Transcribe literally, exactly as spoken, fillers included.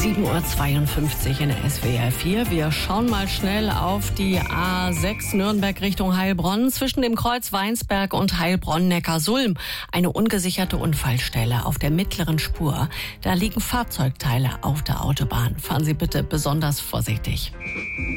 sieben Uhr zweiundfünfzig in der S W R vier. Wir schauen mal schnell auf die A sechs Nürnberg Richtung Heilbronn. Zwischen dem Kreuz Weinsberg und Heilbronn-Neckarsulm eine ungesicherte Unfallstelle auf der mittleren Spur. Da liegen Fahrzeugteile auf der Autobahn. Fahren Sie bitte besonders vorsichtig.